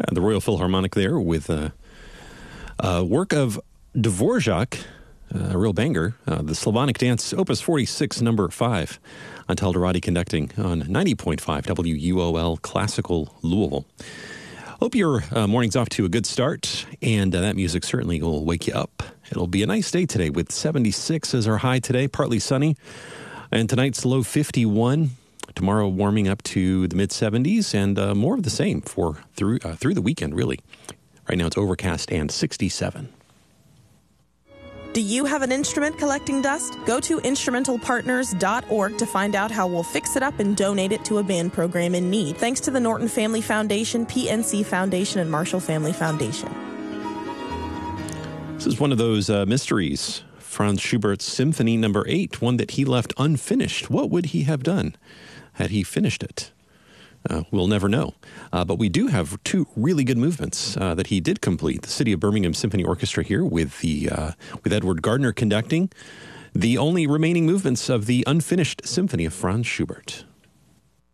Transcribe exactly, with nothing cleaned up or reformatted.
Uh, the Royal Philharmonic there with a uh, uh, work of Dvorak, uh, a real banger, uh, the Slavonic Dance, Opus forty-six, number five, on Telderati conducting on ninety point five W U O L Classical Louisville. Hope your uh, morning's off to a good start, and uh, that music certainly will wake you up. It'll be a nice day today with seventy-six as our high today, partly sunny, and tonight's low fifty-one. Tomorrow warming up to the mid seventies, and uh, more of the same for through uh, through the weekend, really. Right now it's overcast and sixty-seven. Do you have an instrument collecting dust? Go to instrumental partners dot org to find out how we'll fix it up and donate it to a band program in need. Thanks to the Norton Family Foundation, P N C Foundation, and Marshall Family Foundation. This is one of those uh, mysteries. Franz Schubert's Symphony Number Eight, one that he left unfinished. What would he have done had he finished it? Uh, we'll never know. Uh, but we do have two really good movements uh, that he did complete. The City of Birmingham Symphony Orchestra here with the uh, with Edward Gardner conducting the only remaining movements of the unfinished symphony of Franz Schubert.